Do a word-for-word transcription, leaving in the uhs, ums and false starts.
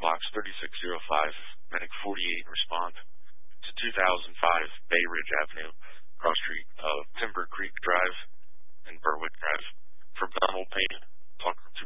Box thirty-six oh five, Medic forty-eight, respond to two thousand five Bay Ridge Avenue, cross street of Timber Creek Drive.